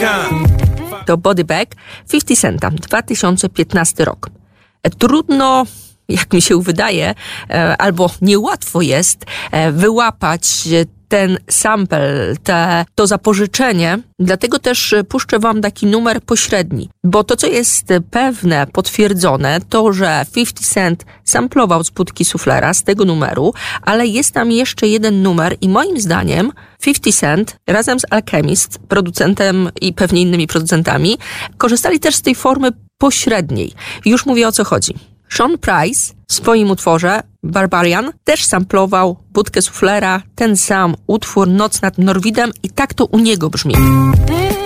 To Body Bag 50 Centa, 2015 rok. Trudno, jak mi się wydaje, albo niełatwo jest wyłapać ten sample, to zapożyczenie, dlatego też puszczę wam taki numer pośredni, bo to, co jest pewne, potwierdzone, to, że 50 Cent samplował z budki Soufflera, z tego numeru, ale jest tam jeszcze jeden numer i moim zdaniem 50 Cent razem z Alchemist, producentem i pewnie innymi producentami, korzystali też z tej formy pośredniej. Już mówię, o co chodzi. Sean Price w swoim utworze Barbarian też samplował budkę Soufflera, ten sam utwór Noc nad Norwidem i tak to u niego brzmi.